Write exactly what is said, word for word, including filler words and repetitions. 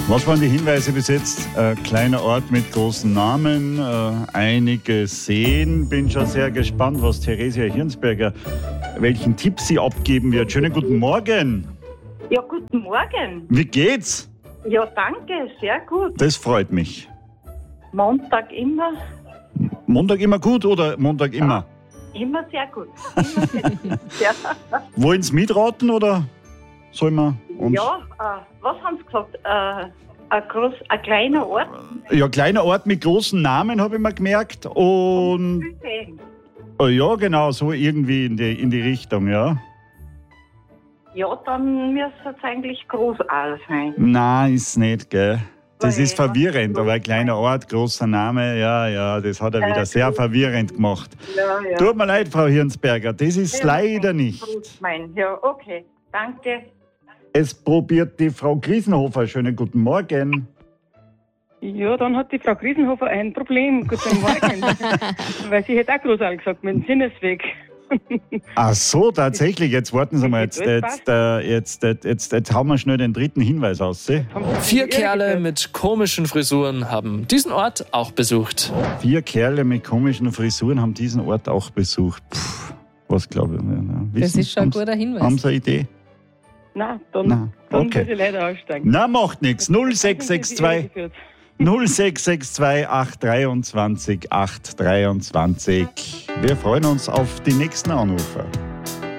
Was waren die Hinweise bis jetzt? Äh, kleiner Ort mit großen Namen, äh, einige Seen. Bin schon sehr gespannt, was Theresia Hirnsberger, welchen Tipp sie abgeben wird. Schönen guten Morgen. Ja, guten Morgen. Wie geht's? Ja, danke, sehr gut. Das freut mich. Montag immer, Montag immer gut oder Montag immer? immer sehr gut. Immer sehr gut. Ja, Wollen Sie mitraten oder sollen wir uns... ja äh, was haben Sie gesagt? Äh, ein, groß, ein kleiner Ort. Ja, kleiner Ort mit großen Namen, habe ich mir gemerkt. Und oh, ja, genau, so irgendwie in die, in die Richtung, ja. Ja, dann müsste es eigentlich Großaal sein. Nein, ist nicht, gell. Das Weil- ist verwirrend, aber ein kleiner Ort, großer Name, ja, ja, das hat er wieder Äh, sehr verwirrend gemacht. Ja, ja. Tut mir leid, Frau Hirnsberger, das ist Ja, leider nicht. Großmain. Ja, okay, danke. Es probiert die Frau Griesenhofer. Schönen guten Morgen. Ja, dann hat die Frau Griesenhofer ein Problem. Guten Morgen. Weil sie hätte auch Großaal gesagt, mit dem Sinnesweg. Ach so, tatsächlich. Jetzt warten Sie mal. Jetzt, jetzt, äh, jetzt, jetzt, jetzt, jetzt hauen wir schnell den dritten Hinweis aus. Sie. Vier Kerle mit komischen Frisuren haben diesen Ort auch besucht. Vier Kerle mit komischen Frisuren haben diesen Ort auch besucht. Puh, was glaube ich? Wissen, Das ist schon ein haben Sie- guter Hinweis. Haben Sie eine Idee? Nein, dann, Nein, dann okay. muss ich leider aussteigen. Na, macht nichts. null sechs sechs zwei Irregeführt. null sechs sechs zwei acht drei zwei acht drei zwei. Wir freuen uns auf die nächsten Anrufer.